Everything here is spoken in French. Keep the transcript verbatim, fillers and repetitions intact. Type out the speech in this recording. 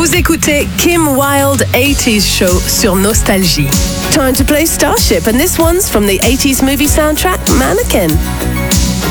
Vous écoutez Kim Wilde eighties Show sur Nostalgie. Time to play Starship, and this one's from the eighties movie soundtrack Mannequin.